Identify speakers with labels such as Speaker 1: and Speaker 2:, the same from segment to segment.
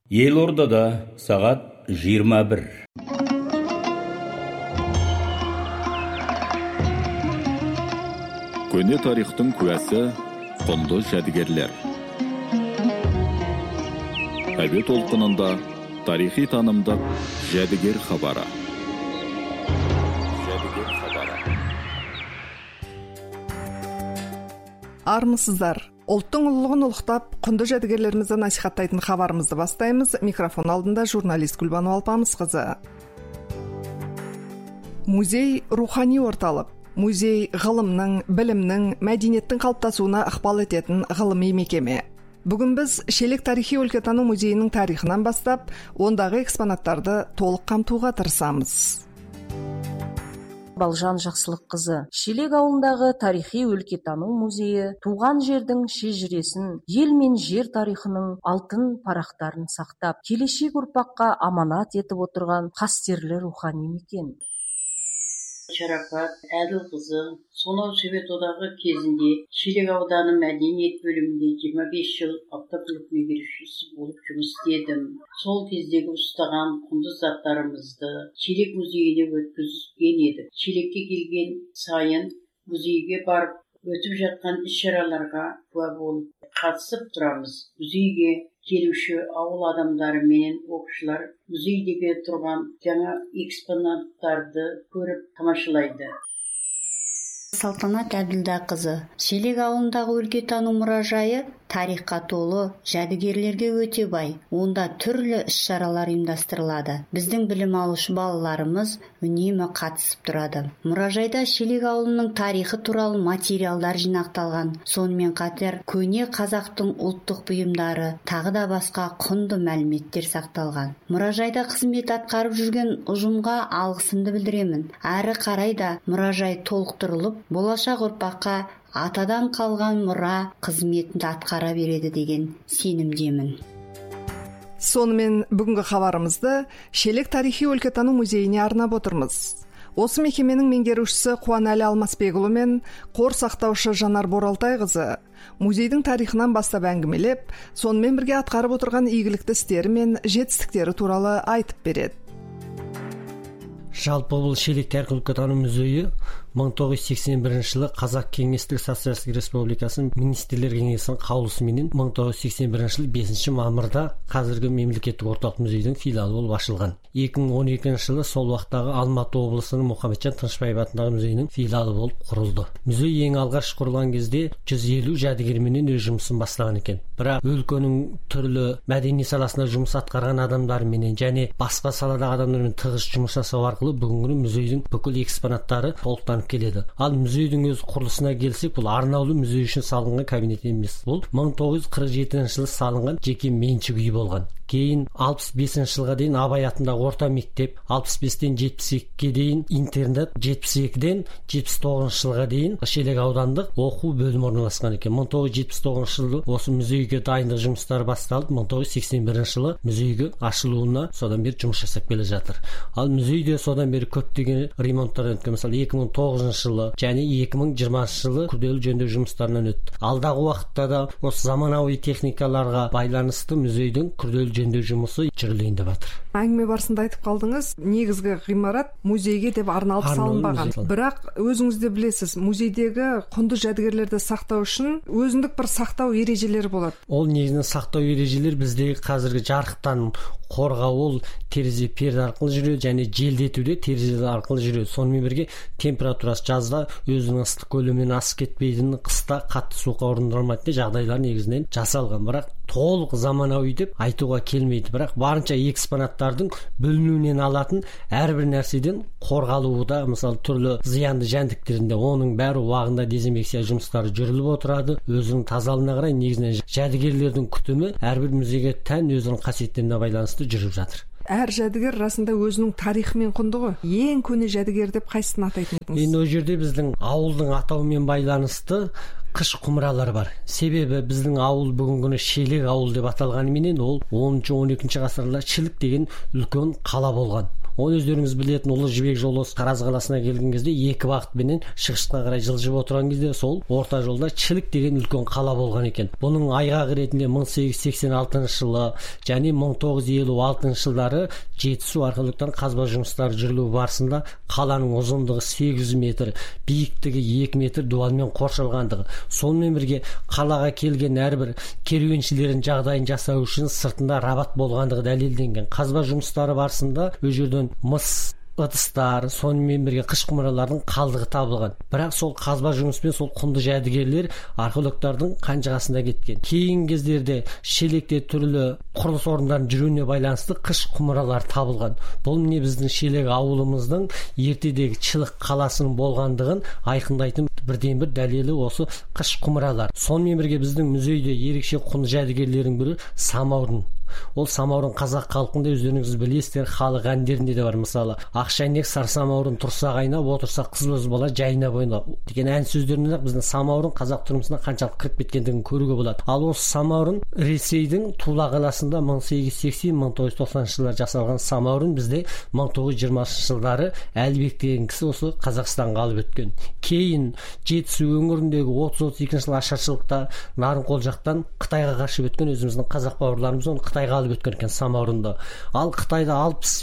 Speaker 1: Елордада сағат 21.
Speaker 2: Көне тарихтың куәсі, құнды жәдігерлер. Әуе толқынында тарихи танымдық жәдігер хабары.
Speaker 3: Армысыздар. Ұлттың ұлылығын ұлықтап, құнды жәдігерлерімізді насихаттайтын хабарымызды бастаймыз. Микрофон алдында журналист Гүлбану Алпамысқызы. Музей рухани орталық. Музей ғылымның, білімнің, мәдениеттің қалыптасуына ықпал ететін ғылыми мекеме. Бүгін біз Шелек тарихи өлкетану музейінің тарихынан бастап, ондағы экспонаттарды толық қамтуға тырысамыз.
Speaker 4: Балжан Жақсылыққызы. Шелек ауылындағы тарихи өлкетану музейі туған жердің шежіресін, ел мен жер тарихының алтын парақтарын сақтап, келешек ұрпаққа аманат етіп отырған қастерлі рухани мекен.
Speaker 5: Шарапат Әділқызы сонау Совет одағы кезінде Шелек ауданы мәдениет бөлімінде 25 жыл автокөлік меңгерушісі болып жұмыс істедім. Сол кездегі ұстаған құнды заттарымызды Шелек музейіне өткізген едік. Шелекке келген сайын музейге барып өтіп жатқан іс-шараларға куә болып қатысып тұрамыз. Музейге келуші ауыл адамдары мен оқушылар музейдегі тұрған жаңа экспонаттарды көріп тамашалайды.
Speaker 6: Салтанат Әбділдақызы. Шелек ауылындағы өлкетану мұражайы тарихқа толы, жәдігерлерге өте бай. Онда түрлі іс-шаралар ұйымдастырылады. Біздің білім алушы балаларымыз үнемі қатысып тұрады. Мұражайда Шелек ауылының тарихы туралы материалдар жинақталған. Сонымен қатар көне қазақтың ұлттық бұйымдары, тағы да басқа құнды мәліметтер сақталған. Мұражайда қызмет атқарып жүрген ұжымға алғысымды білдіремін. Әрі қарай да мұражай толықтырылып, болашақ ұрпаққа атадан қалған мұра қызметін атқара береді деген сенімдемін.
Speaker 3: Сонымен бүгінгі хабарымызды Шелек тарихи өлкетану музейіне арнап отырмыз. Осы мекеменің меңгерушісі Қуанәлі Алмасбекұлы мен қор сақтаушы Жанар Боралтайқызы музейдің тарихынан бастап әңгімелеп, сонымен бірге атқарып отырған игілікті істері мен жетістіктері туралы айтып береді.
Speaker 7: Жалпы бұл Шелек тарихи өлкетану музейі 1981 жылы Қазақ Кеңестік Социалистік Республикасының Министрлер Кеңесінің қаулысымен 1981 жылы 5 мамырда қазіргі мемлекеттік орталық музейдің филиалы болып ашылған. 2012 жылы сол уақыттағы Алматы облысының Мұхамеджан Тынышпаев атындағы музейінің филиалы болып құрылды. Музей ең алғаш құрылған кезде 150 жәдігерменен өз жұмысын бастаған екен. Бірақ өлкенің түрлі мәдени саласында жұмыс атқарған адамдарменен және басқа саладағы адамдармен тығыз жұмыс жасау арқылы бүгінгі музейдің бүкіл экспонаттары толықтанып келеді. Ал музейдің өз құрылысына келсек, бұл арнаулы музей үшін салынған кабинет емес. Бұл 1947 жылы салынған жеке меншік үй болған. Кейін 65 жылға дейін Абай атындағы орта мектеп, 65-тен 72-ге дейін интернат, 72-ден 79 жылға дейін Шелек аудандық оқу бөлімі орналасқан екен. 1979 жылы осы музейге дайындық жұмыстары басталып, 1981 жылы музейге ашылуына содан бері жұмыс жасап келе жатыр. Ал музейде содан бері көптеген ремонттар өткен. Мысалы 2009 жылы және 2020 жылы күрделі жөндеу жұмыстарынан өтті. Алдағы уақытта да осы заманауи техникаларға байланысты музейдің күрделі жөндеу жұмысы жүргізілейін деп жатыр.
Speaker 3: Әңгіме барысында айтып қалдыңыз, негізгі ғимарат музейге деп арналып салынбаған. Бірақ өзіңіз де білесіз, музейдегі құнды жәдігерлерді сақтау үшін өзіндік бір сақтау ережелері болады.
Speaker 7: Ол негізінен сақтау ережелер біздегі қазіргі жарықтан қорғау, ол терезе перде арқылы жүреді және желдетуде терезе арқылы жүреді. Сонымен бірге температурасы жазда өзінің ыстық көлемінен асып кетпейтін, қыста қатты суыққа ұрындырмайтын жағдайлар негізінен жасалған. Бірақ толық заманауи деп айтуға келмейді. Бірақ барынша экспонаттардың бөлінуінен алатын әрбір нәрседен қорғалуы, мысалы түрлі зиянды жәндіктерінде оның бәрі уағында дезинфекция жұмыстары жүріліп отырады. Өзінің тазалығына қарай негізінен жәдігерлердің күтімі әрбір музейге тән өзінің қасиеттеріне байланысты жүріп жатыр.
Speaker 3: Әр жәдігер расында өзінің тарихымен құнды ғой. Ең көне жәдігер деп қайсысын атайтын едіңіз?
Speaker 7: Мен ол жерде біздің ауылдың атауымен байланысты қыш құмыралар бар. Себебі біздің ауыл бүгінгі Шелек ауыл деп аталғанымен ол 10-12 ғасырларда Шілік деген үлкен қала болған. Ол өздеріңіз білетін Ұлы Жібек жолы Тараз қаласына келген кезде екі бағытпенен шығысқа қарай жылжып отырған кезде сол орта жолда Шілік деген үлкен қала болған екен. Бұның айғағы ретінде 1886 жылы және 1956 жылдары Жетісу археологтар қазба жұмыстары жүргізілу барысында қаланың ұзындығы 800 метр, биіктігі 2 метр дуалмен қоршалғандығы. Сонымен бірге қалаға келген әрбір керуеншілердің жағдайын жасау үшін сыртында рабат болғандығы дәлелденген. Қазба жұмыстары барысында ол жерден мыс, ыдыстар, сонымен бірге қыш құмыралардың қалдығы табылған. Бірақ сол қазба жұмыспен сол құнды жәдігерлер археологтардың қанжығасында кеткен. Кейінгі кездерде Шелекте түрлі құрылыс орындарының жүруіне байланысты қыш құмыралар табылған. Бұл міне біздің Шелек ауылымыздың ертедегі Шілік қаласының болғандығын айқындайтын бірден бір дәлелі осы қыш құмыралар. Сонымен бірге біздің музейде ерекше құнды жәдігерлердің бірі самаурын. Ол самаурын қазақ халқында өздеріңіз білесіздер, халық әндерінде де бар. Мысалы, ақшайнек сарсамаурын тұрса қайнап, отырса қыз боз бала жайнап ойнап деген ән сөздерінен біздің самаурын қазақ тұрмысына қаншалық кіріп кеткендігін көруге болады. Ал осы самаурын Ресейдің Тула қаласында 1880-1990 жылдары жасалған самаурын бізде 1920 жылдары Әлібек деген кісі осы Қазақстанға алып өткен. Кейін Жетісу өңіріндегі 30-32 жыл ашаршылықта Нарынқол жақтан Қытайға қашып өткен өзіміздің қазақ бауырларымыз оны Қытайға алып өткен екен самаурынды. Ал Қытайда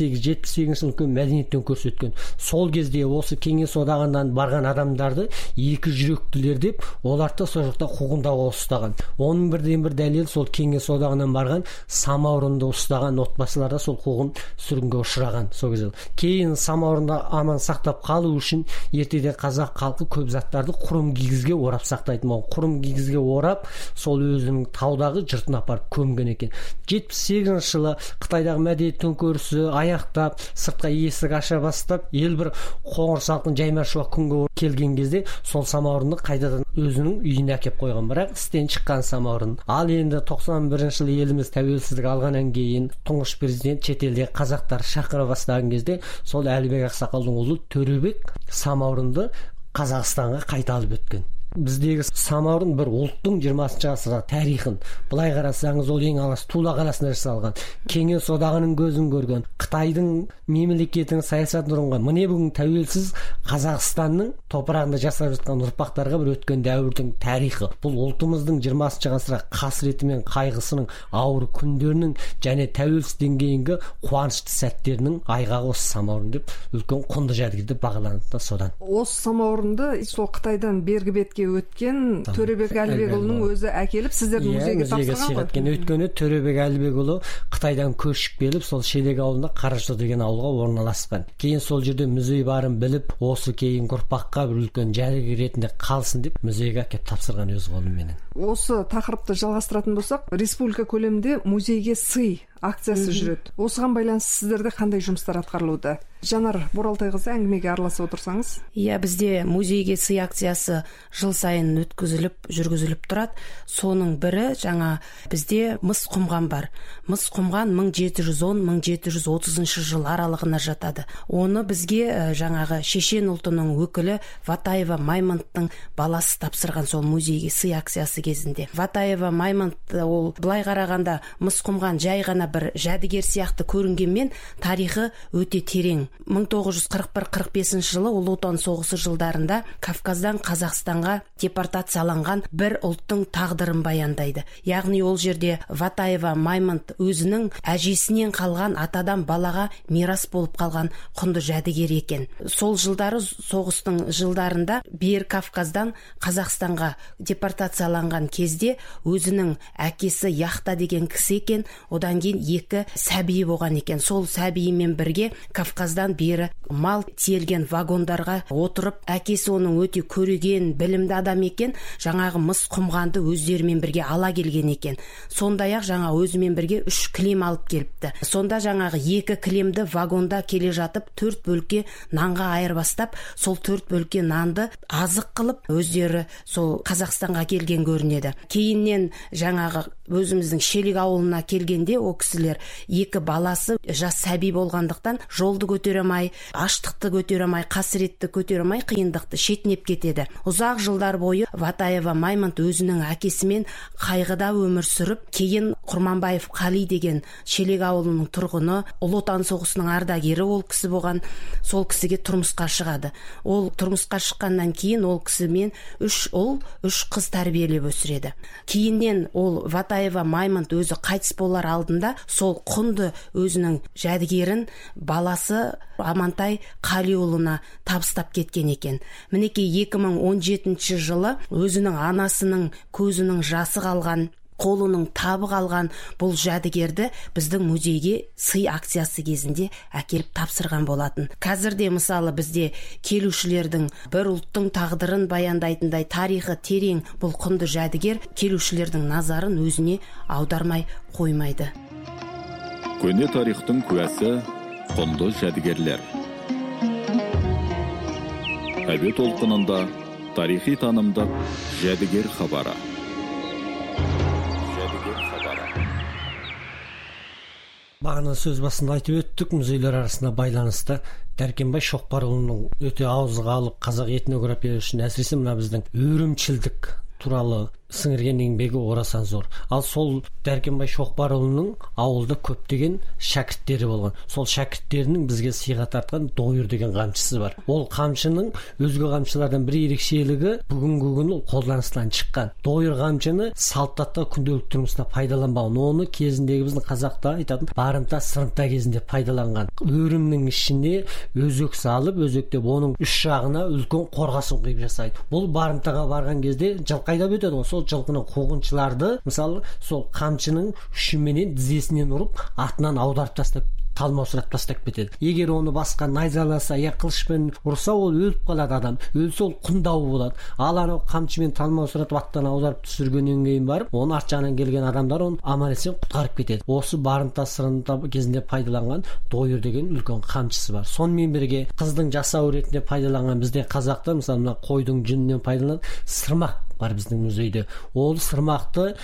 Speaker 7: 68-78 жыл үлкен мәдениеттен көрсеткен. Сол кезде осы Кеңес одағынан барған адамдарды екі жүректілер деп, оларды сол жақта қуғындауға ұстаған. Оның бірден бір дәлел сол Кеңес одағынан барған самаурынды ұстаған отбасыларда сол қуғын сүргінге ұшыраған сол кезде. Кейін самаурынды аман сақтап қалу үшін ертеде қазақ халқы көп заттарды құрым кигізге орап сақтайтын. Ол құрым кигізге орап сол өзінің таудағы жұртына апарып көмген екен. 78 жылы Қытайдағы мәдениет төңкерісі аяқтап, сыртқа есік аша бастап, ел бір қоңыр салқын жайма-шуақ күнге келген кезде сол самаурынды қайтадан өзінің үйіне әкеп қойған. Бірақ істен шыққан самаурын. Ал енді 91 жылы еліміз тәуелсіздік алғаннан кейін тұңғыш президент шетелдегі қазақтар шақыра бастаған кезде сол Әлібек ақсақалдың ұлы Төребек самаурынды Қазақстанға қайта алып өткен. Біздегі самаурын бір ұлттың 20 ғасырдағы тарихын, былай қарасаңыз ол ең алғаш Тула қаласында жасалған. Кеңес одағының көзін көрген, Қытайдың мемлекетінің саясатын ұрынған. Міне бүгін тәуелсіз Қазақстанның топырағында жасап жатқан ұрпақтарға бір өткен дәуірдің тарихы. Бұл ұлтымыздың 20 ғасырдағы қасіреті мен қайғысының, ауыр күндерінің және тәуелсіз деңгейінгі қуанышты сәттерінің айғағы осы самаурын деп үлкен құнды жәдігер деп бағаланды содан.
Speaker 3: Осы самаурынды сол Қытайдан бергі бетке өткен Төребек Әлібекұлының өзі әкеліп сіздердің музейге тапсырған ғой.
Speaker 7: Өйткені Төребек Әлібекұлы Қытайдан көшіп келіп сол Шелек ауылында Қарашты деген ауылға орналасқан. Кейін сол жерде музей барын біліп, осы кейінгі ұрпаққа бір үлкен жәдігер ретінде қалсын деп музейге әкеліп тапсырған өз қолыменен.
Speaker 3: Осы тақырыпты жалғастыратын болсақ, республика көлемінде музейге сый акциясы жүреді. Осыған байланысты сіздерде қандай жұмыстар атқарылуда? Жанар Боралтайқызы, әңгімеге араласып отырсаңыз.
Speaker 8: Иә, бізде музейге сый акциясы жыл сайын жүргізіліп тұрады. Соның бірі жаңа бізде мыс құмған бар. Мыс құмған 1710-1730 жыл аралығына жатады. Оны бізге жаңағы шешен ұлтының өкілі Ватаева Маймонттың баласы тапсырған сол музейге сый акциясы кезінде. Ватаева Маймонт ол былай қарағанда мыс құмған жай ғана бір жәдігер сияқты көрінгенмен тарихы өте терең. 1941-45 жылы Ұлы Отан соғысы жылдарында Кавказдан Қазақстанға депортацияланған бір ұлттың тағдырын баяндайды. Яғни ол жерде Ватаева Маймонт өзінің әжесінен қалған атадан балаға мирас болып қалған құнды жәдігер екен. Сол жылдары соғыстың жылдарында бер Кавказдан Қазақстанға депортацияланған кезде өзінің әкесі Яхта деген кісі екен, одан кейін 2 сәби болған екен. Сол сәбиімен бірге Кавказдан бері мал тиелген вагондарға отырып, әкесі оның өте көреген, білімді адам екен, жаңағы мыс құмғанды өздерімен бірге ала келген екен. Сондай-ақ жаңа өзімен бірге 3 кілем алып келіпті. Сонда жаңағы 2 кілемді вагонда келе жатып 4 бөлке нанға айырбастап, сол 4 бөлке нанды азық қылып өздері сол Қазақстанға келген көрінеді. Кейіннен жаңағы өзіміздің Шелек ауылына келгенде ол кісілер 2 баласы жас сәби болғандықтан жолды көтере алмай, аштықты көтере алмай, қасіретті көтере алмай, қиындықты шетінеп кетеді. Ұзақ жылдар бойы Ватаева Маймонт өзінің әкесімен қайғыда өмір сүріп, кейін Құрманбаев Қали деген Шелек ауылының тұрғыны, Ұлы Отан соғысының ардагері ол кісі болған, сол кісіге тұрмысқа шығады. Ол тұрмысқа шыққаннан кейін ол кісімен 3 ұл, 3 қыз тәрбиелеп өсіреді. Кейіннен ол Ватаева Маймонт өзі қайтыс болар алдында сол құнды өзінің жәдігерін баласы Амантай Қалиұлына табыстап кеткен екен. Мінекей 2017 жылы өзінің анасының көзінің жасы қалған, қолының табы қалған бұл жәдігерді біздің музейге сый акциясы кезінде әкеліп тапсырған болатын. Қазірде мысалы бізде келушілердің бір ұлттың тағдырын баяндайтындай тарихы терең бұл құнды жәдігер келушілердің назарын өзіне аудармай қоймайды.
Speaker 2: Көне тарихтың куәсі құнды жәдігерлер. Әуе толқынында тарихи танымдық жәдігер хабары.
Speaker 7: Бағана сөз басында айтып өттік, музейлер арасында байланысты Дәркембай Шоқпарұлының өте ауызға алып қазақ этнография үшін әсіресе мына біздің өрімшілдік туралы сіңірген еңбегі орасан зор. Ал сол Дәркембай Шоқпарұлының ауылда көптеген шәкірттері болған. Сол шәкірттерінің бізге сыйға тартқан Дойыр деген қамшысы бар. Ол қамшының өзге қамшылардан бір ерекшелігі бүгінгі күні қолданыстан шыққан. Дойыр қамшыны салтатта күнделікті тұрмыста пайдаланбаған. Оны кезіндегі біздің қазақта айтатын барымта сырымта кезінде пайдаланған. Өрімнің ішіне өзек салып, өзектеп оның үш жағына үлкен қорғасын құйып жасайды. Бұл барымтаға барған кезде жылқы айдап өтеді. Сол жылқының қуғыншыларды мысалы сол қамшының ұшыменен тізесінен ұрып атынан аударып тастап талмаусырап тастап кетеді. Егер оны басқа найзаласа я қылышпен ұрса, ол өліп қалады адам. Өлсе ол құндауы болады. Ал анау қамшымен талмаусыратып аттан аударып түсіргеннен кейін барып, оны арт жағынан келген адамдар оны аман-есен құтқарып кетеді. Осы барымта сырымта кезінде пайдаланған Дойыр деген үлкен қамшысы бар. Сонымен бірге қыздың жасау ретінде пайдаланған бізде қазақта мысалы мына қойдың жүнінен пайдаланған сырмақ бар біздің музейде. Ол сырмақты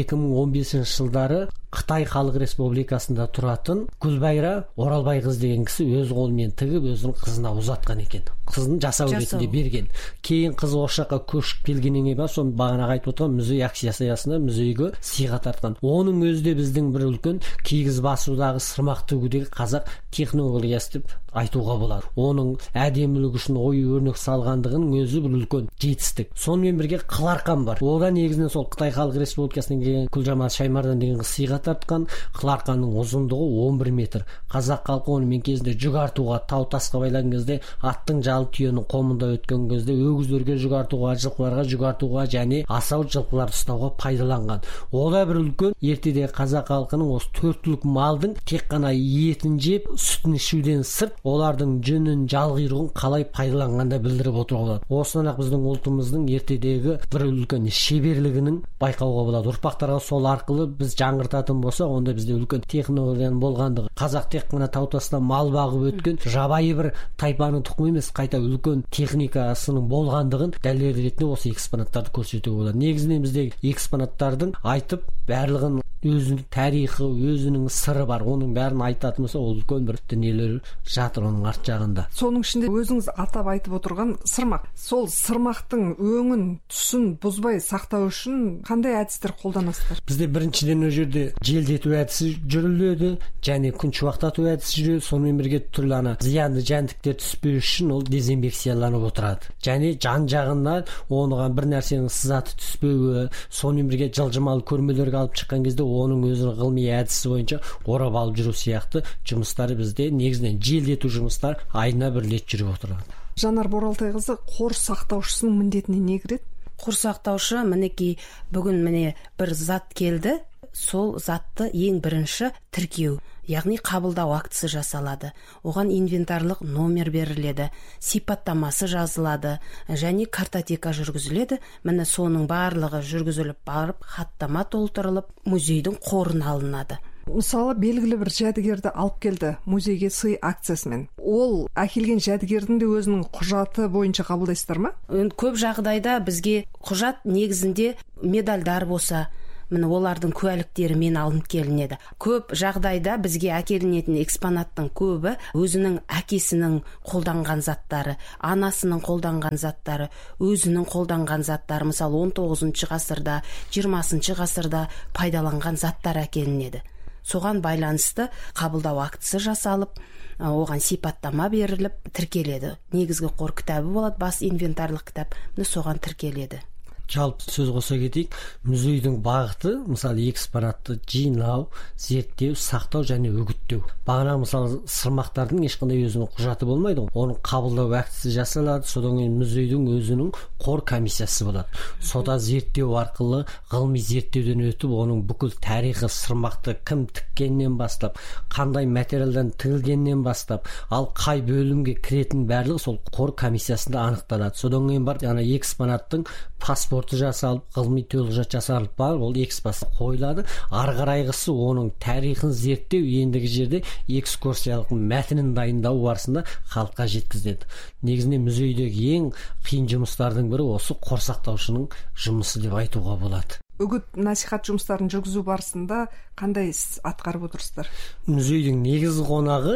Speaker 7: 2015 жылдары Қытай Халық Республикасында тұратын Гүлбайра Оралбай қыз деген кісі өз қолымен тігіп өзінің қызына ұзатқан екен. Қызын жасау ретінде берген. Кейін қыз осы жаққа көшіп келгеннен кейін соны бағана айтып отырған музей акциясы аясында музейге сыйға тартқан. Оның өзі де біздің бір үлкен кигіз басудағы сырмақ тігудегі қазақ технологиясы деп айтуға болады. Оның әдемілігі үшін ою өрнек салғандығының өзі бір үлкен жетістік. Сонымен бірге қыларқан бар. Одан негізінен сол Қытай Халық Республикасынан келген Күлжамал Шаймардан деген қыз сыйға тартқан. Қыларқанның ұзындығы 11 метр. Қазақ халқы оны мен кезінде жүк артуға, тау тасқа байлаған кезде, аттың жалы түйенің қомында өткен кезде өгіздерге жүк артуға, жылқыларға жүк артуға және асау жылқыларды ұстауға пайдаланған. Ол да бір үлкен ертедегі қазақ халқының осы 4 түлік малдың тек қана етін жеп, сүтін ішуден сырт, олардың жүнін, жалғұйрығын қалай пайдаланғанда білдіріп отыруға болады. Осыдан біздің ұлтымыздың ертедегі бір үлкен шеберлігінің байқауға болады. Ұрпақтарға сол арқылы біз жаңғыртатын болса, онда бізде үлкен технологияның болғандығы. Қазақ тек қана тау-таста мал бағып өткен жабайы бір тайпаның тұқымы емес, қайта үлкен техникасының болғандығын дәлел ретінде осы экспонаттарды көрсетуге болады. Негізінен бізде экспонаттардың айтып барлығын өзінің тарихы, өзінің сыры бар. Оның бәрін айтатын болса, ол үлкен бір дүниелер жатыр оның арт жағында.
Speaker 3: Соның ішінде өзіңіз атап айтып отырған сырмақ. Сол сырмақтың өңін, түсін бұзбай сақтау үшін қандай әдістер қолданасыздар?
Speaker 7: Бізде біріншіден ол жерде желдету әдісі жүріледі, және күн шуақтату әдісі жүреді. Сонымен бірге түрлі зиянды жәндіктер түспеу үшін ол дезинфекцияланып отырады. Және жан-жағынан оған бір нәрсенің сызаты түспеуі, сонымен бірге жылжымалы көрмелерге алып шыққан кезде оның өзінің ғылыми әдісі бойынша орап алып жүру сияқты жұмыстары бізде негізінен желдету жұмыстар айына бір рет жүріп отырады.
Speaker 3: Жанар Боралтайқызы, қор сақтаушысының міндетіне не кіреді?
Speaker 8: Қор сақтаушы мінекей бүгін міне бір зат келді. Сол затты ең бірінші тіркеу, яғни қабылдау актісі жасалады. Оған инвентарлық номер беріледі, сипаттамасы жазылады және картотека жүргізіледі. Міне соның барлығы жүргізіліп барып, хаттама толтырылып, музейдің қорына алынады.
Speaker 3: Мысалы, белгілі бір жәдігерді алып келді музейге сый акциясымен. Ол әкелген жәдігердің де өзінің құжаты бойынша қабылдайсыздар ма?
Speaker 8: Көп жағдайда бізге құжат негізінде медальдар болса, міне олардың куәліктері мен алынып келінеді. Көп жағдайда бізге әкелінетін экспонаттың көбі өзінің әкесінің қолданған заттары, анасының қолданған заттары, өзінің қолданған заттары, мысалы 19 ғасырда, 20 ғасырда пайдаланған заттар әкелінеді. Соған байланысты қабылдау актісі жасалып, оған сипаттама беріліп тіркеледі. Негізгі қор кітабы болады, бас инвентарлық кітап, соған тіркеледі.
Speaker 7: Жалпы сөз қоса кетейік, музейдің бағыты мысалы экспонатты жинау, зерттеу, сақтау және үгіттеу. Бағана мысалы сырмақтардың ешқандай өзінің құжаты болмайды, оның қабылдау актісі жасалады, содан кейін музейдің өзінің қор комиссиясы болады. Сода зерттеу арқылы ғылыми зерттеуден өтіп, оның бүкіл тарихы, сырмақты кім тіккеннен бастап, қандай материалдан тігілгеннен бастап, ал қай бөлімге кіретін барлығы сол қор комиссиясында анықталады. Содан кейін бар, яғни экспонаттың паспорты жасалып, ғылыми төлқұжат жасалып бар, ол экспонатқа қойылады. Ары қарайғысы оның тарихын зерттеу, ендігі жерде экскурсиялық мәтінін дайындау барысында халыққа жеткізіледі. Негізінен музейдегі ең қиын жұмыстардың бірі осы қор сақтаушының жұмысы деп айтуға болады.
Speaker 3: Үгіт насихат жұмыстарын жүргізу барысында қандай іс атқарып отырсыздар?
Speaker 7: Музейдің негізгі қонағы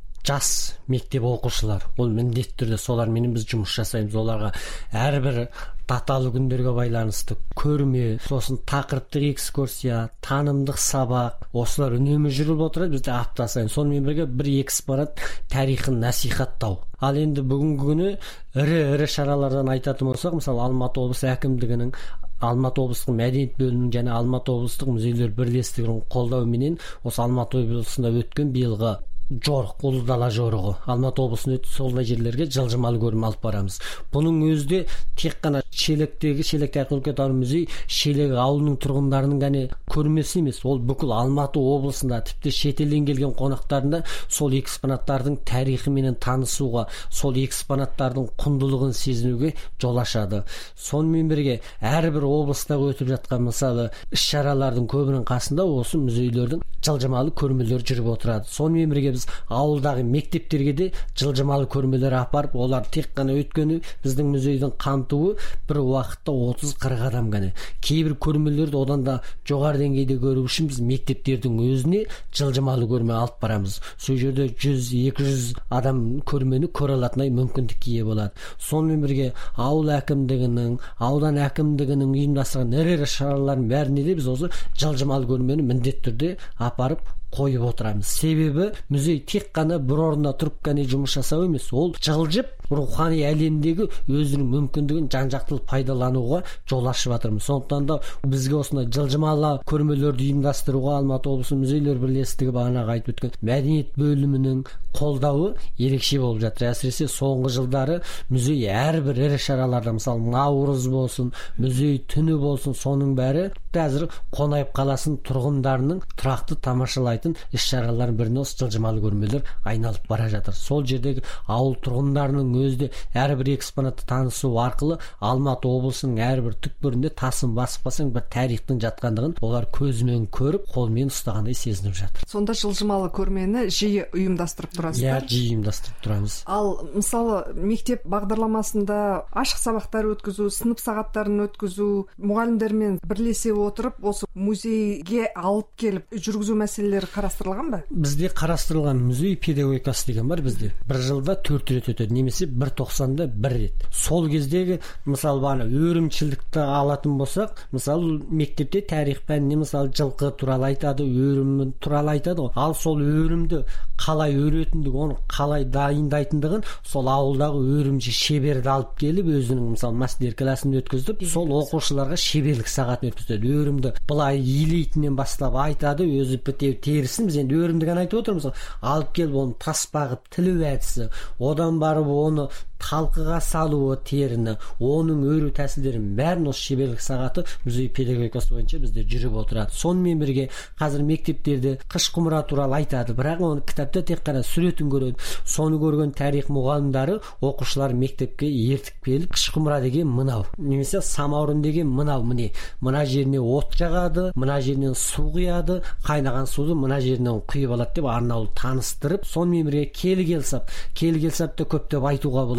Speaker 7: жас мектеп оқушылар. Ол міндетті түрде солармен біз жұмыс жасаймыз. Оларға әрбір даталы күндерге байланысты көрме, сосын тақырыптық экскурсия, танымдық сабақ, осылар үнемі жүріп отырады бізде апта сайын. Сонымен бірге бір экспонат тарихын насихаттау. Ал енді бүгінгі күні ірі шаралардан айтатын болсақ, мысалы Алматы облысы әкімдігінің, Алматы облыстық мәдениет бөлімінің және Алматы облыстық музейлер бірлестігінің қолдауыменен осы Алматы облысында өткен биылғы жорық, ұлы дала жорығы, Алматы облысында солдай жерлерге жылжымалы көрме алып барамыз. Бұның өзде тек қана Шелектегі өлкетану музей Шелек ауылының тұрғындарының ғана көрмесі емес, ол бүкіл Алматы облысында, тіпті шетелден келген қонақтарында сол экспонаттардың тарихымен танысуға, сол экспонаттардың құндылығын сезінуге жол ашады. Сонымен бірге әрбір облыстағы өтіп жатқан мысалы іс-шаралардың көбінің қасында осы музейлердің жылжымалы көрмелер жүріп отырады. Сонымен бірге біз ауылдағы мектептерге де жылжымалы көрмелер апарып, олар тек қана өткені біздің музейдің қамтуы бір уақытта 30-40 адам ғана. Кейбір көрмелерді одан да жоғары деңгейде көру үшін біз мектептердің өзіне жылжымалы көрме алып барамыз. Сол жерде 100-200 адам көрмені көре алатындай мүмкіндікке ие болады. Сонымен бірге ауыл әкімдігінің, аудан әкімдігінің ұйымдастырған ірі шаралардың бәріне де біз осы жылжымалы көрмені міндетті түрде апарып қойып отырамыз. Себебі музей тек қана бір орында тұрып қана жұмыс жасау емес, ол жылжып рухани әлемдегі өзінің мүмкіндігін жан-жақтылы пайдалануға жол ашып жатырмыз. Сондықтан да бізге осындай жылжымалы көрмелерді ұйымдастыруға Алматы облысы музейлер бірлестігі бағанағы айтып өткен мәдениет бөлімінің қолдауы ерекше болып жатыр. Әсіресе соңғы жылдары музей әрбір ірі шараларда, мысалы Наурыз болсын, музей түні болсын, соның бәрі қазір Қонаев қаласының тұрғындарының тұрақты тамашалайтын іс-шаралардың біріне осы жылжымалы көрмелер айналып бара жатыр. Сол жердегі ауыл тұрғындарының өзде әрбір экспонатты танысу арқылы Алматы облысының әрбір түкпірінде тасын басып қалсаң бір тарихтың жатқандығын олар көзімен көріп, қолмен ұстағандай сезініп жатыр.
Speaker 3: Сонда жылжымалы көрмені жиі ұйымдастырып тұрасыздар?
Speaker 7: Иә, жиі ұйымдастырып тұрамыз.
Speaker 3: Ал мысалы мектеп бағдарламасында ашық сабақтар өткізу, сынып сағаттарын өткізу, мұғалімдермен бірлесе отырып осы музейге алып келіп жүргізу мәселелері қарастырылған ба?
Speaker 7: Бізде қарастырылған музей педагогикасы деген бар бізде. Бір жылда 4 рет өтеді, немесе бір 90-да 1 рет. Сол кездегі мысалы бана өрімшілдікті алатын болсақ, мысалы мектепте тарих пәніне мысалы жылқы туралы айтады, өрім туралы айтады. Ал сол өрімді қалай өретіндігі, оны қалай дайындайтындығын сол ауылдағы өрімші шеберді алып келіп өзінің мысалы мастер классын өткізіп, сол оқушыларға шеберлік сағатын өткізеді. Өрімді былай илейтінен бастап айтады, өзі бітеу терісін, біз енді өрімді ғана айтып отырмыз. Алып келіп оны тас бағып тілу әдісі, одан барып оны талқыға салуы теріні, оның өру тәсілдерін бәрін осы шеберлік сағаты музей педагогикасы бойынша бізде жүріп отырады. Сонымен бірге қазір мектептерде қыш құмыра туралы айтады, бірақ оны кітапта тек қана суретін көреді. Соны көрген тарих мұғалімдері оқушылар мектепке ертіп келіп, қыш құмыра деген мынау, немесе самаурын деген мынау, мына жеріне от жағады, мына жерінен су құяды, қайнаған суды мына жерінен құйып алады деп арнаулы таныстырып, сонымен бірге келі келсап та көптеп айтуға болады.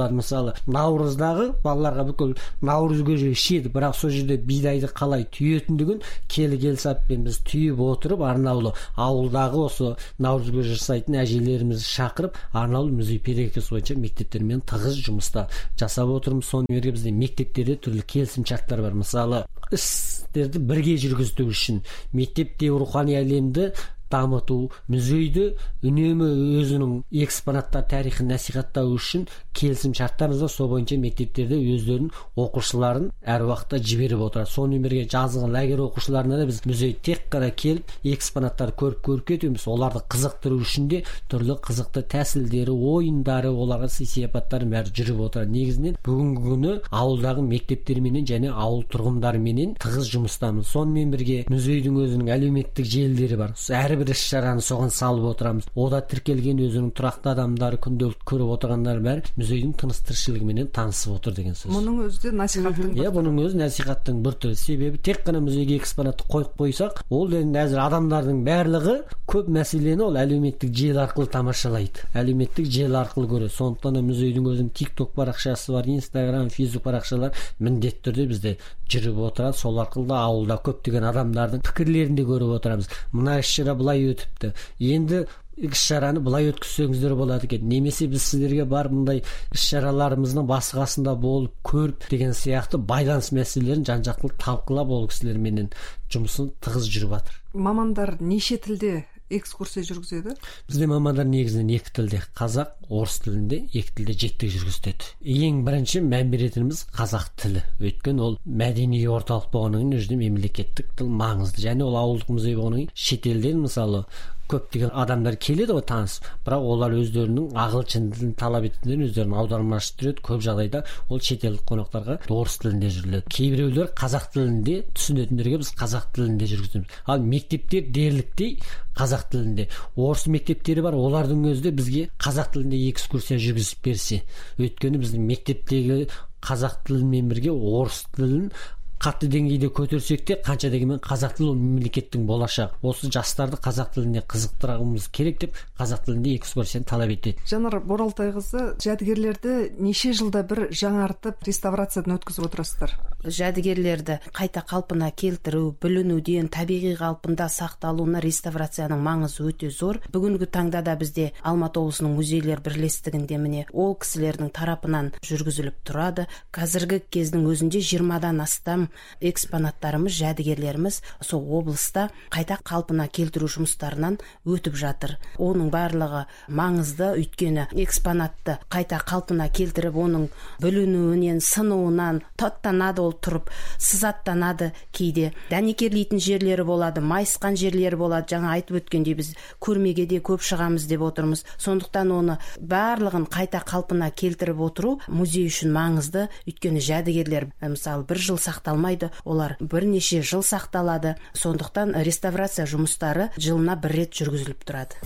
Speaker 7: болады. Мысалы наурыздағы балаларға бүкіл наурыз көже ішеді, бірақ сол жерде бидайды қалай түйетіндігін келі саппен біз түйіп отырып, арнаулы ауылдағы осы наурыз көже жасайтын әжелерімізді шақырып, арнаулы музей педагогикасы бойынша мектептермен тығыз жұмыста жасап отырмыз. Сонымен бірге бізде мектептерде түрлі келісімшарттар бар. Мысалы істерді бірге жүргізу үшін мектепте рухани әлемді дамыту, музейді үнемі өзінің экспонаттар тарихын насихаттау үшін келісім шарттарымыз бар. Сол бойынша мектептерде өздерінің оқушыларын әр уақытта жіберіп отырады. Сонымен бірге жазғы лагерь оқушыларына да біз музей тек қана келіп экспонаттар көріп кетеміз. Оларды қызықтыру үшін де түрлі қызықты тәсілдері, ойындары, оларға сый-сияпаттары бәрі жүріп отырады. Негізінен бүгінгі күні ауылдағы мектептерменен және ауыл тұрғындарменен тығыз жұмыстамыз. Сонымен бірге музейдің өзінің әлеуметтік желілері бар. Әрбір іс-шараны соған салып отырамыз. Ода тіркелген өзінің тұрақты адамдары, күнделікті көріп отырғандар бәрі музейдің тыныс-тіршілігіменен танысып отыр деген сөз.
Speaker 3: Мұның өзі де насихаттың бір түрі.
Speaker 7: Бұның өзі насихаттың бір түрі. Себебі тек қана музейге экспонатты қойып қойсақ, ол енді әзір адамдардың барлығы көп мәселені ол әлеуметтік желі арқылы тамашалайды. Әлеуметтік желі арқылы көреді. Сондықтан музейдің өзінің TikTok парақшасы бар, Instagram, Facebook парақшалар міндетті түрде бізде жүріп отырады. Сол арқылы да ауылда көптеген адамдардың пікірлерін де көріп отырамыз. Мына іс-шара былай өтіпті. Енді іс-шараны былай өткізсеңіздер болады екен. Немесе біз сіздерге бар мұндай іс-шараларымыздың басы-қасында болып көріп деген сияқты байланыс мәселелерін жан-жақты талқылап ол кісілерменен жұмысын тығыз жүріп жатыр.
Speaker 3: Мамандар неше тілде экскурсия жүргізеді?
Speaker 7: Бізде мамандар негізінен екі тілде, қазақ, орыс тілінде, екі тілде жеттік жүргізеді. Ең бірінші мән беретініміз қазақ тілі. Өйткені ол мәдени орталық болғаннан кейін өзінде мемлекеттік тіл маңызды. Және ол ауылдық музей болғаннан кейін шетелден мысалы көптеген адамдар келеді ғой таныс, бірақ олар өздерінің ағылшын тілін талап ететіндер өздерінің аудармашы түреді. Көп жағдайда ол шетелдік қонақтарға орыс тілінде жүріледі. Кейбіреулер қазақ тілінде түсінетіндерге біз қазақ тілінде жүргіземіз. Ал мектептер дерліктей қазақ тілінде. Орыс мектептері бар, олардың өзі де бізге қазақ тілінде экскурсия жүргізіп берсе. Өйткені біздің мектептегі қазақ тілімен бірге орыс тілін қатты деңгейде көтерсек те, қанша дегенмен қазақ тілі мемлекеттің болашағы. Осы жастарды қазақ тіліне қызықтырамыз керек деп қазақ тілінде экскурсияны талап етеді.
Speaker 3: Жанар Боралтайқызы, жәдігерлерді неше жылда бір жаңартып, реставрациядан өткізіп отырасыздар?
Speaker 8: Жәдігерлерді қайта қалпына келтіру, бүлінуден табиғи қалпында сақталуына реставрацияның маңызы өте зор. Бүгінгі таңда да бізде Алматы облысының музейлер бірлестігінде міне ол кісілердің тарапынан жүргізіліп тұрады. Қазіргі кездің өзінде 20-дан астам экспонаттарымыз, жәдігерлеріміз сол облыста қайта қалпына келтіру жұмыстарынан өтіп жатыр. Оның барлығы маңызды, өйткені экспонатты қайта қалпына келтіріп, оның бүлінуінен, сынуынан таттанады, ол тұрып сызаттанады, кейде дәнекерлейтін жерлері болады, майысқан жерлері болады. Жаңа айтып өткендей біз көрмеге де көп шығамыз деп отырмыз. Сондықтан оны барлығын қайта қалпына келтіріп отыру музей үшін маңызды, өйткені жәдігерлер мысалы бір жыл сақталмайды, олар бірнеше жыл сақталады. Сондықтан реставрация жұмыстары жылына бір рет жүргізіліп тұрады.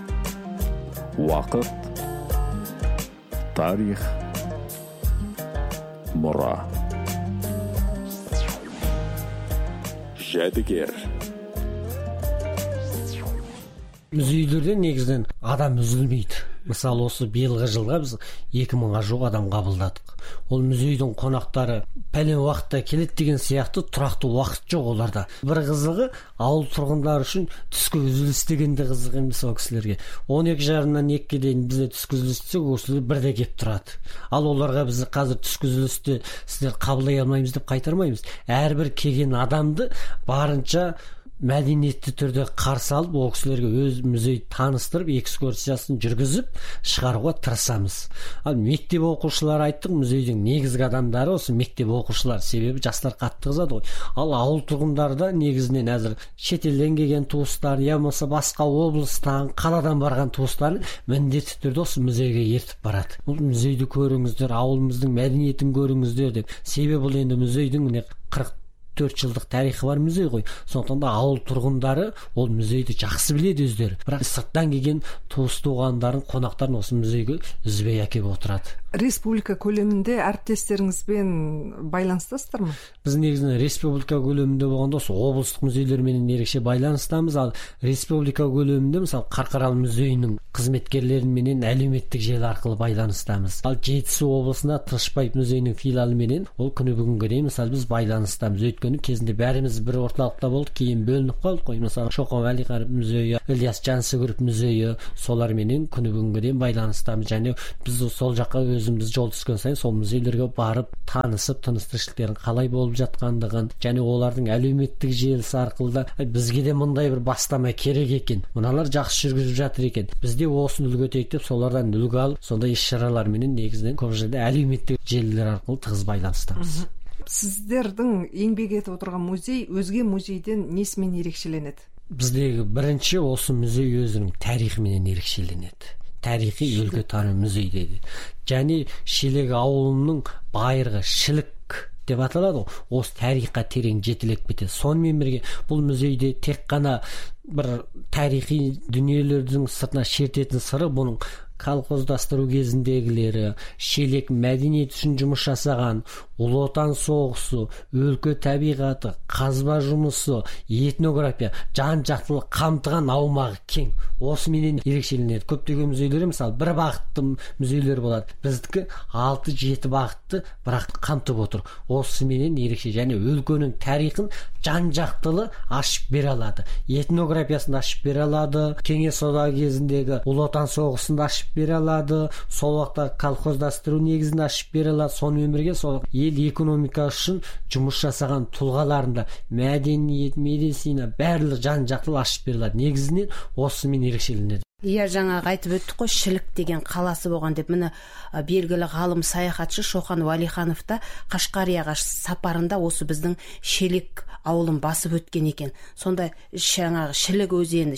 Speaker 2: Уақыт, тарих, мұра. Жәдігер.
Speaker 7: Музейлерде негізінен адам үзілмейді. Мысалы осы биылғы жылға біз 2000-ға жуық адам қабылдадық. Ол музейдің қонақтары пәлен уақытта келеді деген сияқты тұрақты уақыт жоқ оларда. Бір қызығы ауыл тұрғындары үшін түскі үзіліс дегенде қызық емес ол кісілерге. 12:30-нан 2-ге дейін бізде түскі үзілісте ол кісілер бірде келіп тұрады. Ал оларға біз қазір түскі үзілісте сіздер қабылдай алмаймыз деп қайтармаймыз. Әрбір келген адамды барынша мәдениетті түрде қарсы алып, ол кісілерге өз музей таныстырып, экскурсиясын жүргізіп шығаруға тырысамыз. Ал мектеп оқушылары айттық, музейдің негізгі адамдары осы мектеп оқушылар, себебі жастар қатты қызады ғой. Ал ауыл тұрғындарда негізінен әзір шетелден келген туыстар, я болмаса басқа облыстан, қаладан барған туыстарын міндетті түрде осы музейге ертіп барады. Бұл музейді көріңіздер, ауылымыздың мәдениетін көріңіздер деп. Себебі бұл енді музейдің 4 жылдық тарихы бар музей ғой. Сондықтан да ауыл тұрғындары ол музейді жақсы біледі өздері. Бірақ сырттан келген туыс туғандарын, қонақтарын осы музейге үзбей әкеп отырады.
Speaker 3: Республика көлемінде әріптестеріңізбен байланыстасыздар ма?
Speaker 7: Біз негізінен республика көлемінде болғанда осы облыстық музейлермен ерекше байланыстамыз. Ал республика көлемінде мысалы Қарқаралы музейінің қызметкерлеріменен әлеуметтік желі арқылы байланыстамыз. Ал Жетісу облысында Тынышбаев музейінің филиалыменен ол күні бүгінге дейін мысалы біз байланыстамыз. Өйткені кезінде бәріміз бір орталықта болдық, кейін бөлініп қалдық қой. Мысалы Шоқан Уәлиханов музейі, Ілияс Жансүгіров музейі, соларменен күні бүгінге дейін байланыстамыз. Және біз сол жаққа өзіміз жол түскен сайын сол музейлерге барып танысып, тыныс-тіршіліктердің қалай болып жатқандығын, және олардың әлеуметтік желісі арқылы да бізге де мындай бір бастама керек екен, мыналар жақсы жүргізіп жатыр екен, бізде осыны үлгі етейік деп солардан үлгі алып, сондай іс-шараларменен негізінен көп жерде әлеуметтік желілер арқылы тығыз байланыстамыз.
Speaker 3: Сіздердің еңбек етіп отырған музей өзге музейден несімен ерекшеленеді?
Speaker 7: Біздегі бірінші осы музей өзінің тарихымен ерекшеленеді. Тарихи өлкетану музей дейді. Және Шелек ауылының байырғы Шілік деп аталады. Осы тарихқа терең жетіліп кетеді. Сонымен бірге бұл музейде тек қана бір тарихи дүниелердің сыртына шертетін сыры бұның колхоздастыру кезіндегілері, Шелек мәдениет үшін жұмыс жасаған, Ұлы Отан соғысы, өлке табиғаты, қазба жұмысы, этнография, жан-жақтылық қамтыған аумағы кең. Осыменен ерекшеленеді. Көптеген музейлер мысалы бір бағытты музейлер болады. Біздікі 6-7 бағытты бірақ қамтып отыр. Осыменен ерекше, және өлкенің тарихын жан-жақтылы ашып бере алады. Этнографиясын ашып бере алады. Кеңес одағы кезіндегі Ұлы Отан соғысын ашып бере алады. Сол уақытта колхоздастыру негізін ашып бере алады. Сонымен бірге сол ел экономикасы үшін жұмыс жасаған тұлғаларында мәдениет, медицина барлығы жан-жақтылы ашып бере алады. Негізінен осымен ерекшеленеді.
Speaker 8: Иә, жаңағы айтып өттік қой, Шілік деген қаласы болған деп. Міне белгілі ғалым саяхатшы Шоқан Уәлиханов та Қашқарияға сапарында осы біздің Шелек ауылын басып өткен екен. Сонда жаңағы Шілік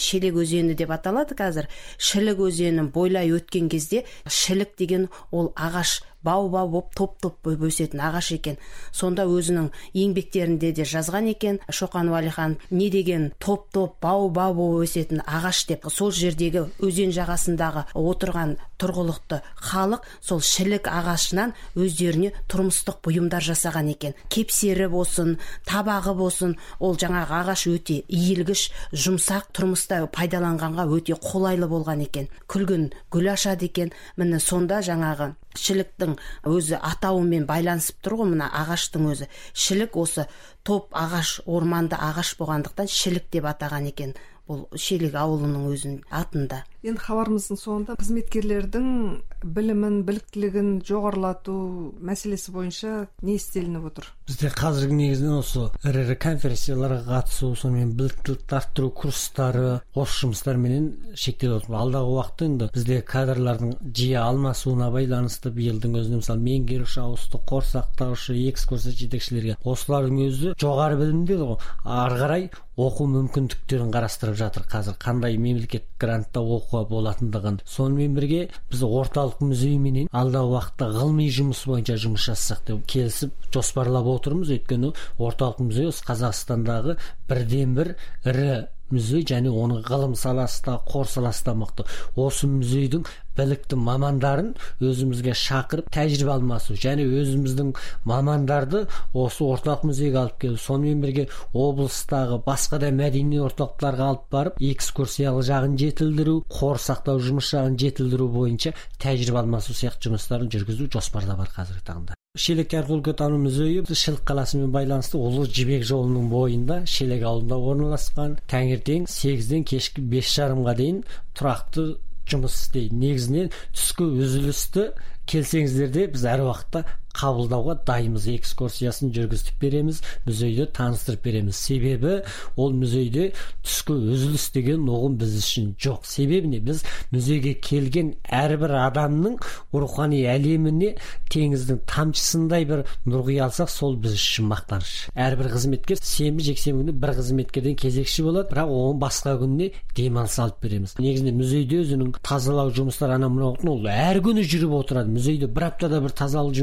Speaker 8: өзені деп аталады қазір. Шілік өзенін бойлай өткен кезде Шілік деген ол ағаш бау-бау боп топ-топ боп өсетін ағаш екен. Сонда өзінің еңбектерінде де жазған екен Шоқан Уәлихан, не деген топ-топ бау-бау боп өсетін ағаш деп. Сол жердегі өзен жағасындағы отырған тұрғылықты халық сол Шілік ағашынан өздеріне тұрмыстық бұйымдар жасаған екен. Кепсері болсын, табағы болсын, ол жаңағы ағаш өте иілгіш, жұмсақ, тұрмыста пайдаланғанға өте қолайлы болған екен. Күлгін гүл ашады екен. Міне сонда жаңағы Шіліктің өзі атауымен байланысып тұр ғой, мына ағаштың өзі. Шілік осы топ ағаш, орманды ағаш болғандықтан Шілік деп атаған екен. Бұл Шелек ауылының өзінің атында.
Speaker 3: Енді хабарымыздың соңында қызметкерлердің білімін, біліктілігін жоғарылату мәселесі бойынша не істелініп отыр?
Speaker 7: Бізде қазіргі негізінен осы ірі конференцияларға қатысу, сонымен біліктілікті арттыру курстары, осы жұмыстарменен шектеліп отыр. Алдағы уақытта енді бізде кадрлардың жиі алмасуына байланысты биылдың өзінде мысалы меңгеруші ауысты, қор сақтаушы, экскурсия жетекшілерге осылардың өзі жоғары білімде ғой. Ары қарай оқу мүмкіндіктерін қарастырып жатыр қазір, қандай мемлекет грантта оқуға болатындығын. Сонымен бірге біз орталық музейменен алдағы уақытта ғылыми жұмыс бойынша жұмыс жасасақ деп келісіп жоспарлап отырмыз. Өйткені орталық музей Қазақстандағы бірден-бір ірі музей, және оның ғылым саласы да, қор саласы да мықты. Осы музейдің білікті мамандарын өзімізге шақырып тәжірибе алмасу, және өзіміздің мамандарды осы орталық музейге алып келу, сонымен бірге облыстағы басқа да мәдени орталықтарға алып барып экскурсиялық жағын жетілдіру, қор сақтау жұмыс жағын жетілдіру бойынша тәжірибе алмасу сияқты жұмыстарын жүргізу жоспарда бар қазіргі таңда. Шелек өлкетану музейі Шілік қаласымен байланысты Ұлы Жібек жолының бойында Шелек ауылында орналасқан. Таңертең 8-ден кешкі 5:30-ға дейін тұрақты жұмыс істейді. Негізінен түскі үзілісті келсеңіздерде біз әр уақытта қабылдауға дайынбыз. Экскурсиясын жүргізіп береміз, музейді таныстырып береміз. Себебі ол музейде түскі үзіліс деген ұғым біз үшін жоқ. Себебі не? Біз музейге келген әрбір адамның рухани әлеміне теңіздің тамшысындай бір нұр құя алсақ, сол біз үшін мақтаныш. Әрбір қызметкер сенбі жексенбі күні бір қызметкерден кезекші болады, бірақ оның басқа күніне демалыс алып береміз. Негізінде музейде өзінің тазалау жұмыстары ол әр күні жүріп отырады. Музейде бір аптада бір тазалық жұмыс жүру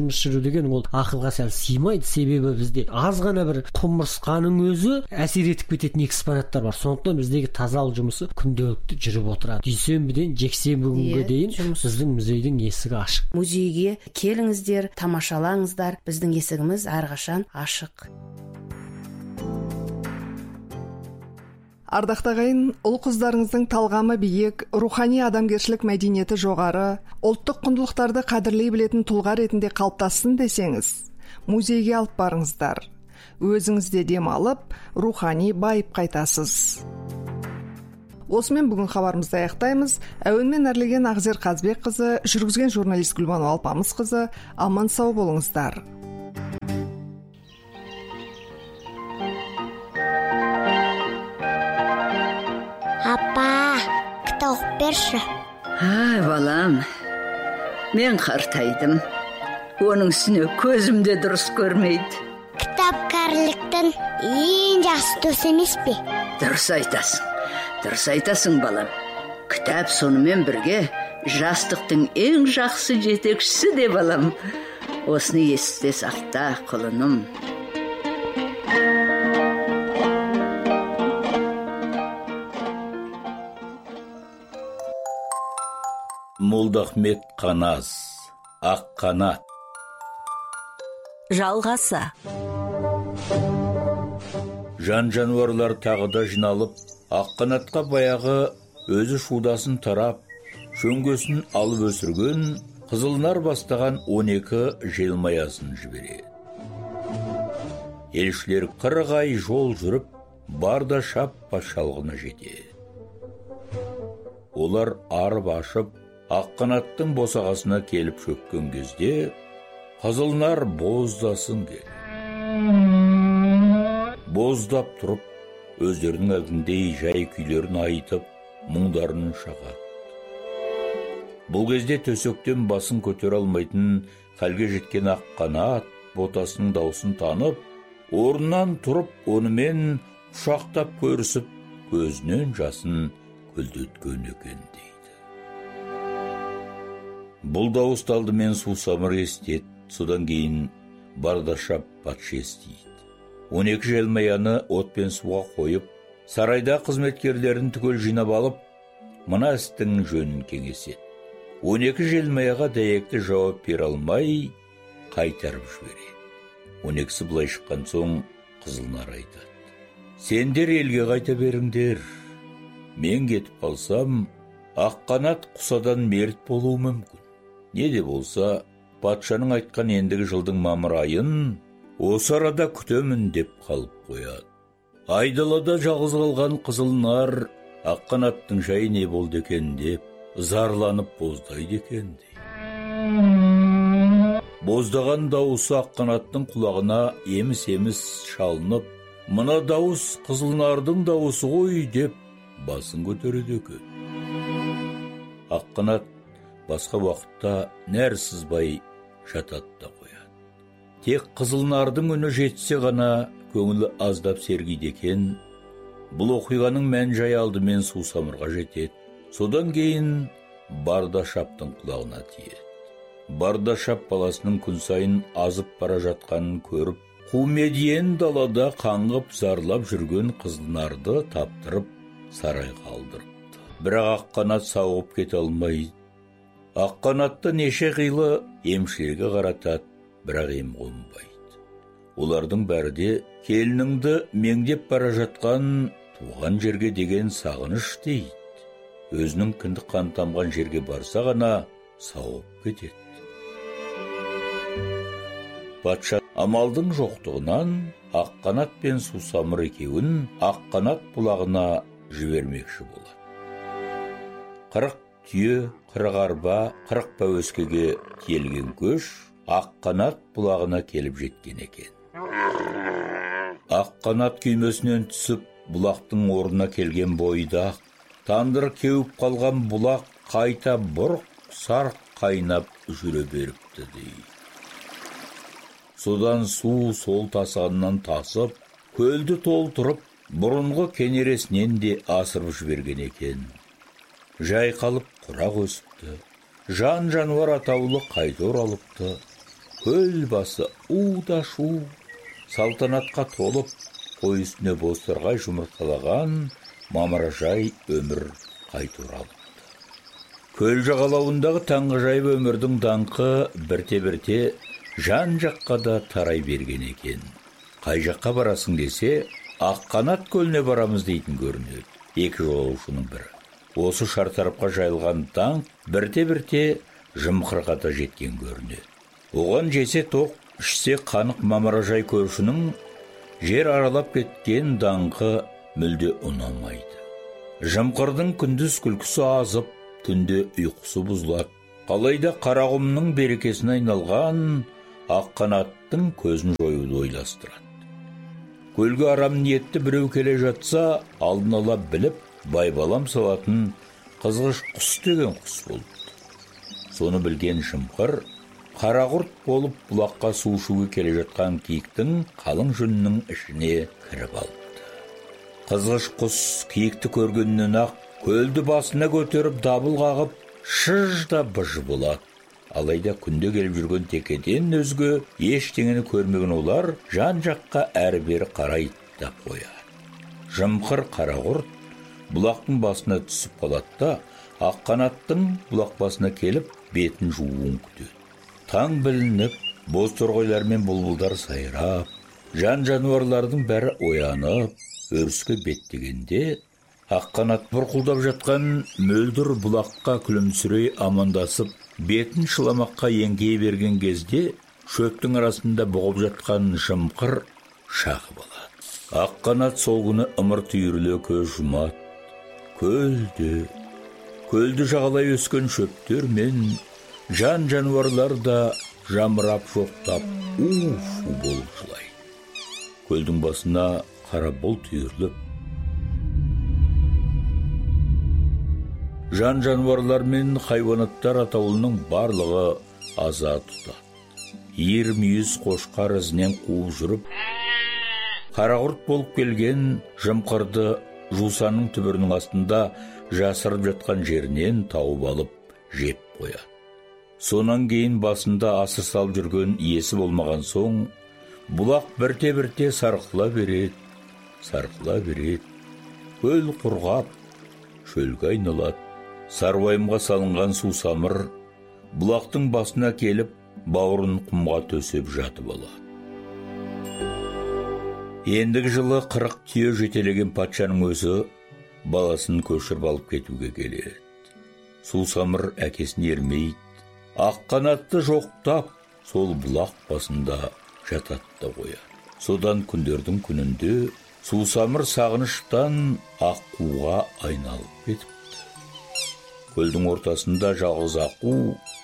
Speaker 7: деген ол ақылға сәл сыймайды. Себебі бізде аз ғана бір құмырсқаның өзі әсер етіп кететін экспонаттар бар. Сондықтан біздегі тазалық жұмысы күнделікті жүріп отырады. Дүйсенбіден жексенбі күнге дейін біздің музейдің есігі ашық.
Speaker 8: Музейге келіңіздер, тамашалаңыздар. Біздің есігіміз әрқашан ашық.
Speaker 3: Ардақта ағайын, ұл қыздарыңыздың талғамы биік, рухани адамгершілік мәдениеті жоғары, ұлттық құндылықтарды қадірлей білетін тұлға ретінде қалыптассын десеңіз, музейге алып барыңыздар. Өзіңізде демалып, рухани байып қайтасыз. Осымен бүгін хабарымызды аяқтаймыз. Әуенмен әрлеген Ақзер Қазбек қызы, жүргізген журналист Гүлбану Алпамыс қызы, аман сау болыңыздар.
Speaker 9: Апа, кітап оқып берші.
Speaker 10: Балам, мен қартайдым. Оның үстіне көзімде дұрыс көрмейді.
Speaker 9: Кітап кәріліктің ең жақсы досы емес пе?
Speaker 10: Дұрыс айтасың балам. Кітап сонымен бірге жастықтың ең жақсы жетекшісі де балам. Осыны есте сақта, құлыным.
Speaker 1: Молдахмет Қаназ, Ақ қанат.
Speaker 11: Жалғасы.
Speaker 1: Жан-жануарлар тағы да жиналып, ақ қанатқа баяғы өзі шудасын тарап, шөңгесін алып өсірген Қызылнар бастаған 12 желмаясын жібереді. Елшілер қырғай жол жүріп, барда шап патшалығына жетеді. Олар арып ашып, ақ қанаттың босағасына келіп шөккен кезде, Қызылнар боздасын келді. Боздап тұрып, өздерінің әлгіндей жай күйлерін айтып, мұңдарын шағады. Бұл кезде төсектен басын көтер алмайтын халге жеткен ақ қанат ботасының даусын танып, орнынан тұрып, онымен құшақтап көрісіп, көзінен жасын көлдеткен екен дейді. Бұл дауысты алдымен Сусамыр естеді, содан кейін Бардашап патша естиді. 12 желмаяны отпен суға қойып, сарайда қызметкерлерін түгел жинап алып, мына істің жөнін кеңеседі. 12 желмаяға дәйекті жауап бере алмай, қайтарып жібереді. 12-сі былай шыққан соң Қызылнар айтады: сендер елге қайта беріңдер. Мен кетіп қалсам, ақ қанат құсадан мерт болуы мүмкін. Не де болса, патшаның айтқан ендігі жылдың мамыр айын осы арада күтемін деп қалып қояды. Айдалада жалғыз қалған Қызылнар ақ қанаттың жайы не болды екен деп зарланып боздайды екен дейді. Боздаған дауысы ақ қанаттың құлағына еміс-еміс шалынып, мына дауыс Қызылнардың дауысы ғой деп басын көтереді екен. Ақ қанат басқа уақытта нәр сызбай жатады да қояды. Тек Қызылнардың үні жетсе ғана көңілі аздап сергиді екен. Бұл оқиғаның мән жайы алдымен Сусамырға жетеді. Содан кейін Бардашаптың құлағына тиеді. Бардашап баласының күн сайын азып бара жатқанын көріп, Құмедиен далада қаңғып зарлап жүрген Қызылнарды таптырып сарайға алдырыпты. Бірақ ақ қанат сауығып кете алмайды. Ақ қанатты неше қилы емшілерге қаратады, бірақ ем қонбайды. Олардың бәрі де келініңді меңдеп бара жатқан туған жерге деген сағыныш дейді. Өзінің кіндік қан тамған жерге барса ғана сауығып кетеді. Патша амалдың жоқтығынан ақ қанат пен Сусамыр екеуін ақ қанат бұлағына жібермекші болады. 40 түйе, 40 арба, 40 пәуескеге тиелген көш ақ қанат бұлағына келіп жеткен екен. Ақ қанат күймесінен түсіп, бұлақтың орнына келген бойда тандыр кеуіп қалған бұлақ қайта бұрқ сарқ қайнап жүре беріпті дейді. Содан су сол тасығаннан тасып, көлді толтырып, бұрынғы кенересінен де асырып жіберген екен. Жайқалып құрақ өсіпті, жан-жануар атаулы қайта оралыпты. көл басы у-да шу, салтанатқа толып, қой үстіне бозторғай жұмыртқалаған мамыражай өмір қайта оралыпты. Көл жағалауындағы таңғажайып өмірдің даңқы бірте-бірте жан жаққа да тарай берген екен. Қай жаққа барасың десе, Аққанат көліне барамыз дейтін көрінеді. Екі жолаушының бірі. Осы шартарапқа жайылған даңқ бірте-бірте Жымқырға да жеткен көрінеді. Оған жесе тоқ, ішсе қанық мамыражай көршінің жер аралап кеткен даңқы мүлде ұнамайды. Жымқырдың күндіз күлкісі азып, түнде ұйқысы бұзылады. Қалайда Қарағұмның берекесіне айналған Аққанаттың көзін жоюды ойластырады. Көлге арам ниетті біреу келе жатса, алдын ала біліп, байбалам салатын қызғыш құс деген құс болыпты. Соны білген Жымқыр, қарақұрт болып бұлаққа су ішуге келе жатқан киіктің қалың жүнінің ішіне кіріп алыпты. Қызғыш құс киікті көргеннен-ақ көлді басына көтеріп дабыл қағып, шыжда быж болады. Алайда күнде келіп жүрген текеден өзге ештеңені көрмеген олар жан жаққа әрі-бері қарайды да қояды. Жымқыр қарақұрт бұлақтың басына түсіп қалады да, Аққанаттың бұлақ басына келіп бетін жууын күтеді. Таң білініп, бозторғайлар мен бұлбұлдар сайрап, жан-жануарлардың бәрі оянып, өріске беттегенде, Аққанат бұрқылдап жатқан мөлдір бұлаққа күлімсірей амандасып, бетін шыламаққа еңкейе берген кезде, шөптің арасында бұғып жатқан Жымқыр шағып алады. Аққанат сол күні ымырт үйіріле көз жұмады. Көлді жағалай өскен шөптер мен жан-жануарлар да жамырап жоқтап, у-фу болып жылайды. Көлдің басына қара бұлт үйіріліп, жан-жануарлар мен хайуанаттар атаулының барлығы аза тұтады. Ер-мүйіз қошқар ізінен қуып жүріп, қарақұрт болып келген Жымқырды жусанның түбірінің астында жасырып жатқан жерінен тауып алып жеп қояды. Сонан кейін басында асыр салып жүрген иесі болмаған соң, бұлақ бірте-бірте сарқыла береді. Көл құрғап, шөлге айналады. Саруайымға салынған сусамыр бұлақтың басына келіп, бауырын құмға төсеп жатып алады. Ендігі жылы 40 түйе жетелеген патшаның өзі баласын көшіріп алып кетуге келеді. Сусамыр әкесін ермейді. Аққанатты жоқтап, сол бұлақ басында жатады да қояды. Содан күндердің күнінде Сусамыр сағыныштан аққуға айналып кетіпті. Көлдің ортасында жалғыз аққу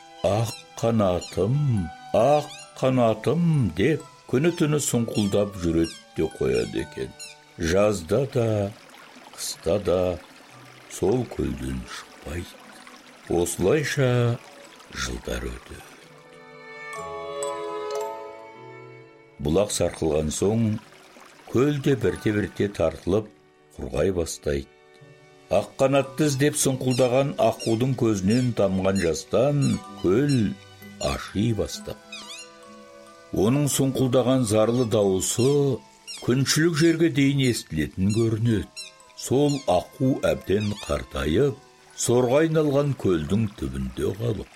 Speaker 1: ақ қанатым деп күні-түні сұңқылдап жүреді де қояды екен. Жазда да, қыста да сол көлден шықпайды. Осылайша жылдар өтеді. Бұлақ сарқылған соң, көлде бірте-бірте тартылып, құрғай бастайды. Аққанатты іздеп сұңқылдаған аққудың көзінен тамған жастан көл аши бастапты. Оның сұңқылдаған зарлы дауысы күншілік жерге дейін естілетін көрінеді. Сол аққу әбден қартайып, сорға айналған көлдің түбінде қалыпты.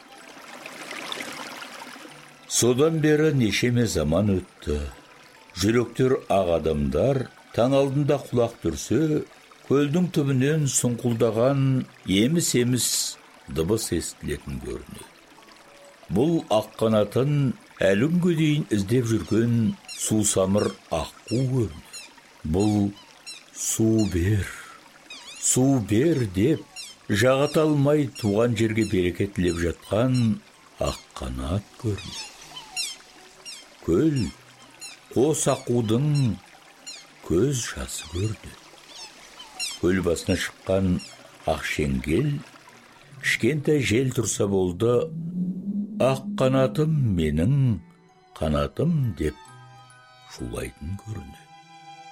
Speaker 1: Содан бері нешеме заман өтті. Жүректер ақ адамдар таң алдында құлақ түрсе, көлдің түбінен сұңқылдаған еміс-еміс дыбыс естілетін көрінеді. Бұл аққанатын әлі күнге дейін іздеп жүрген сусамыр аққу көрінеді. Бұл су бер деп жағата алмай туған жерге береке тілеп жатқан аққанат көрінеді. Көл қос аққудың көз жасы көрді. Көл басына шыққан ақшеңгел кішкентай жел тұрса болды, ақ қанатым менің қанатым деп шулайтын көрінеді.